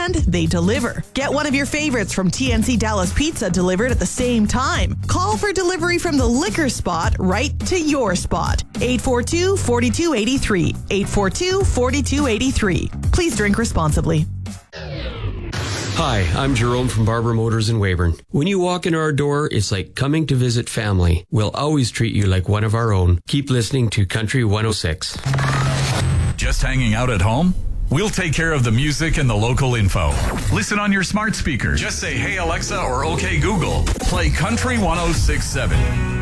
and they deliver. Get one of your favorites from TNC Dallas Pizza delivered at the same time. Call for delivery from the liquor spot right to your spot. 842-4283. 842-4283. Please drink responsibly. Hi, I'm Jerome from Barber Motors in Weyburn. When you walk in our door, it's like coming to visit family. We'll always treat you like one of our own. Keep listening to Country 106. Just hanging out at home? We'll take care of the music and the local info. Listen on your smart speaker. Just say, "Hey Alexa" or "Okay Google." Play Country 106.7.